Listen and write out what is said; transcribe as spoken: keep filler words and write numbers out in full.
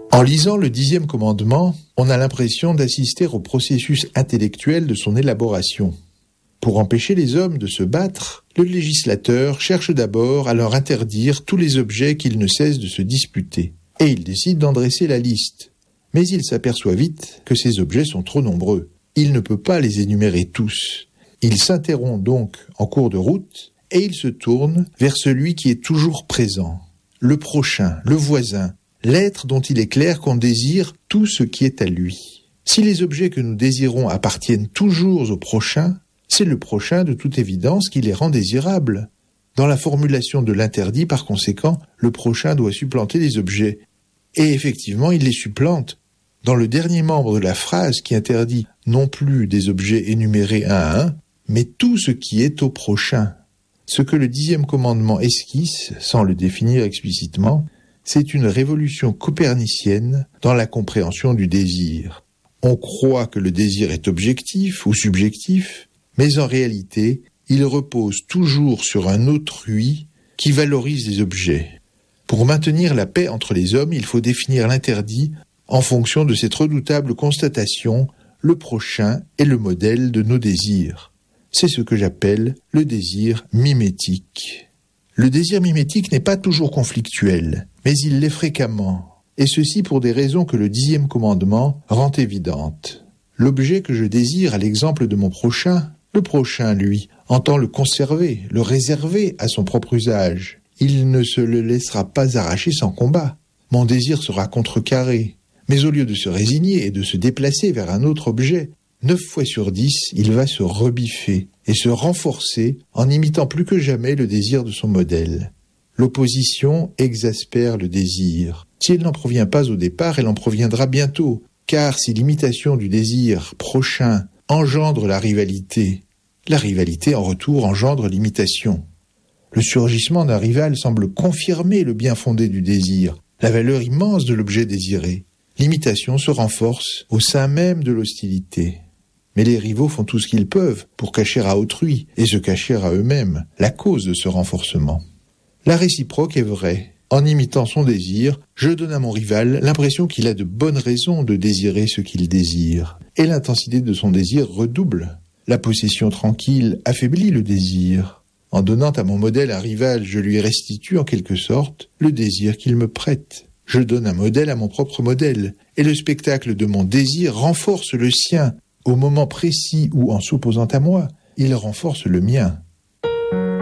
En lisant le dixième commandement, on a l'impression d'assister au processus intellectuel de son élaboration. Pour empêcher les hommes de se battre, le législateur cherche d'abord à leur interdire tous les objets qu'ils ne cessent de se disputer. Et il décide d'en dresser la liste. Mais il s'aperçoit vite que ces objets sont trop nombreux. Il ne peut pas les énumérer tous. Il s'interrompt donc en cours de route et il se tourne vers celui qui est toujours présent, le prochain, le voisin, l'être dont il est clair qu'on désire tout ce qui est à lui. Si les objets que nous désirons appartiennent toujours au prochain, c'est le prochain de toute évidence qui les rend désirables. Dans la formulation de l'interdit, par conséquent, le prochain doit supplanter les objets. Et effectivement, il les supplante. Dans le dernier membre de la phrase qui interdit non plus des objets énumérés un à un, mais tout ce qui est au prochain. Ce que le dixième commandement esquisse, sans le définir explicitement, c'est une révolution copernicienne dans la compréhension du désir. On croit que le désir est objectif ou subjectif, mais en réalité, il repose toujours sur un autrui qui valorise les objets. Pour maintenir la paix entre les hommes, il faut définir l'interdit en fonction de cette redoutable constatation, le prochain est le modèle de nos désirs. C'est ce que j'appelle le désir mimétique. Le désir mimétique n'est pas toujours conflictuel, mais il l'est fréquemment, et ceci pour des raisons que le dixième commandement rend évidentes. L'objet que je désire à l'exemple de mon prochain, le prochain, lui, entend le conserver, le réserver à son propre usage. Il ne se le laissera pas arracher sans combat. Mon désir sera contrecarré. Mais au lieu de se résigner et de se déplacer vers un autre objet, neuf fois sur dix, il va se rebiffer et se renforcer en imitant plus que jamais le désir de son modèle. L'opposition exaspère le désir. Si elle n'en provient pas au départ, elle en proviendra bientôt, car si l'imitation du désir prochain engendre la rivalité, la rivalité en retour engendre l'imitation. Le surgissement d'un rival semble confirmer le bien fondé du désir, la valeur immense de l'objet désiré. L'imitation se renforce au sein même de l'hostilité. Mais les rivaux font tout ce qu'ils peuvent pour cacher à autrui et se cacher à eux-mêmes la cause de ce renforcement. La réciproque est vraie. En imitant son désir, je donne à mon rival l'impression qu'il a de bonnes raisons de désirer ce qu'il désire. Et l'intensité de son désir redouble. La possession tranquille affaiblit le désir. En donnant à mon modèle un rival, je lui restitue en quelque sorte le désir qu'il me prête. Je donne un modèle à mon propre modèle, et le spectacle de mon désir renforce le sien. Au moment précis où, en s'opposant à moi, il renforce le mien.